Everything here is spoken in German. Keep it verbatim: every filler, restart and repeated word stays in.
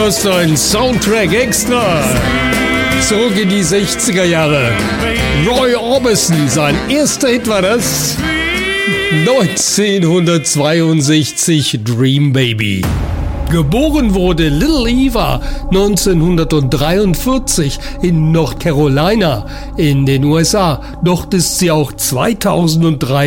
hörst du einen Soundtrack extra. Zurück in die sechziger Jahre. Roy Orbison, sein erster Hit war das. neunzehnhundertzweiundsechzig, Dream Baby. Geboren wurde Little Eva neunzehnhundertdreiundvierzig in North Carolina in den U S A. Dort ist sie auch zweitausenddrei